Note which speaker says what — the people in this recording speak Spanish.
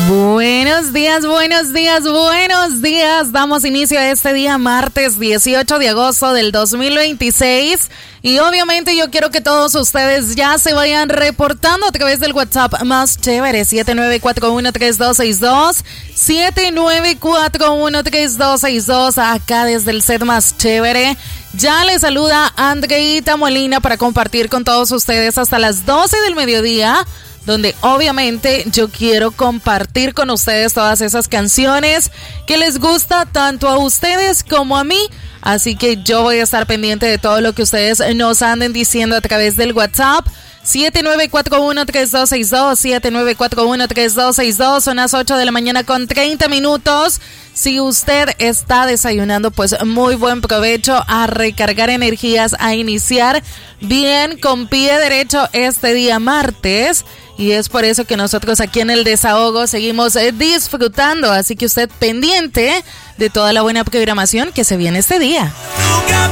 Speaker 1: Buenos días, buenos días, buenos días. Damos inicio a este día martes 18 de agosto del 2026 y obviamente yo quiero que todos ustedes ya se vayan reportando a través del WhatsApp más chévere 79413262 79413262 acá desde el set más chévere. Ya les saluda Andreita Molina para compartir con todos ustedes hasta las 12 del mediodía, donde obviamente yo quiero compartir con ustedes todas esas canciones que les gusta tanto a ustedes como a mí. Así que yo voy a estar pendiente de todo lo que ustedes nos anden diciendo a través del WhatsApp 79413262 79413262. Son las 8 de la mañana con 30 minutos. Si usted está desayunando, pues muy buen provecho, a recargar energías, a iniciar bien con pie derecho este día martes. Y es por eso que nosotros aquí en El Desahogo seguimos disfrutando. Así que usted pendiente de toda la buena programación que se viene este día.